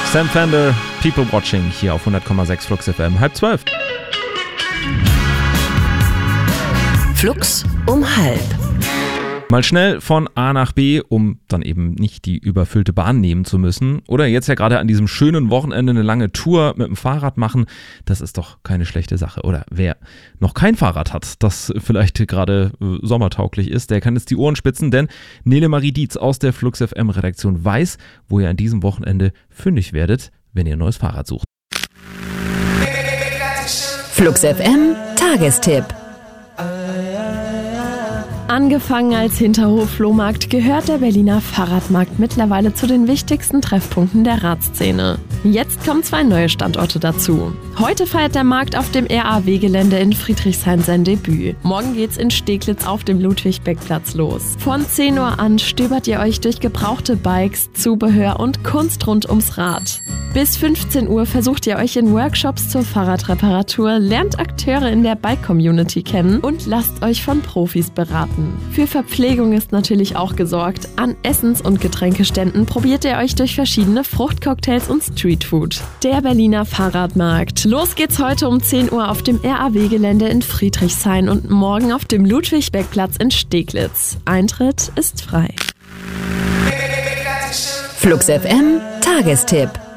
Sam Fender, People Watching, hier auf 100,6 Flux FM, 11:30. Flux um 11. Mal schnell von A nach B, um dann eben nicht die überfüllte Bahn nehmen zu müssen. Oder jetzt ja gerade an diesem schönen Wochenende eine lange Tour mit dem Fahrrad machen. Das ist doch keine schlechte Sache. Oder wer noch kein Fahrrad hat, das vielleicht gerade sommertauglich ist, der kann jetzt die Ohren spitzen, denn Nele Marie Dietz aus der Flux FM Redaktion weiß, wo ihr an diesem Wochenende fündig werdet, wenn ihr ein neues Fahrrad sucht. Flux FM Tagestipp. Angefangen als Hinterhof-Flohmarkt gehört der Berliner Fahrradmarkt mittlerweile zu den wichtigsten Treffpunkten der Radszene. Jetzt kommen 2 neue Standorte dazu. Heute feiert der Markt auf dem RAW-Gelände in Friedrichshain sein Debüt. Morgen geht's in Steglitz auf dem Ludwig-Beck-Platz los. Von 10 Uhr an stöbert ihr euch durch gebrauchte Bikes, Zubehör und Kunst rund ums Rad. Bis 15 Uhr versucht ihr euch in Workshops zur Fahrradreparatur, lernt Akteure in der Bike-Community kennen und lasst euch von Profis beraten. Für Verpflegung ist natürlich auch gesorgt. An Essens- und Getränkeständen probiert ihr euch durch verschiedene Fruchtcocktails und Streetfood. Der Berliner Fahrradmarkt. Los geht's heute um 10 Uhr auf dem RAW-Gelände in Friedrichshain und morgen auf dem Ludwig-Beck-Platz in Steglitz. Eintritt ist frei. Flux FM Tagestipp.